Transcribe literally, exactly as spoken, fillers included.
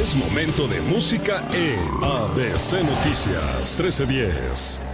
Es momento de música en A B C Noticias trece diez.